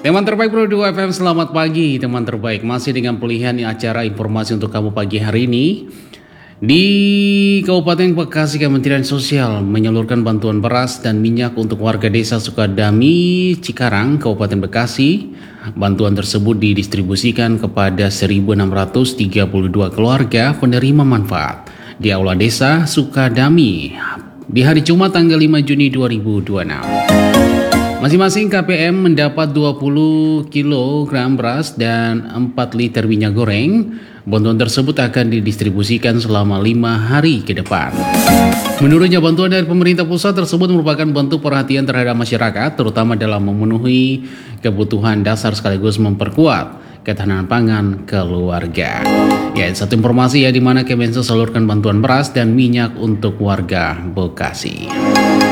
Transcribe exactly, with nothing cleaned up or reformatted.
Teman terbaik Pro dua F M, selamat pagi teman terbaik. Masih dengan pilihan acara informasi untuk kamu pagi hari ini. Di Kabupaten Bekasi, Kementerian Sosial menyalurkan bantuan beras dan minyak untuk warga desa Sukadami, Cikarang, Kabupaten Bekasi. Bantuan tersebut didistribusikan kepada seribu enam ratus tiga puluh dua keluarga penerima manfaat di Aula Desa Sukadami di hari Jumat tanggal lima Juni dua ribu dua puluh enam. Masing-masing K P M mendapat dua puluh kilogram beras dan empat liter minyak goreng. Bantuan tersebut akan didistribusikan selama lima hari ke depan. Menurutnya, bantuan dari pemerintah pusat tersebut merupakan bentuk perhatian terhadap masyarakat, terutama dalam memenuhi kebutuhan dasar sekaligus memperkuat ketahanan pangan keluarga. Ya, satu informasi ya, di mana Kemensos salurkan bantuan beras dan minyak untuk warga Bekasi.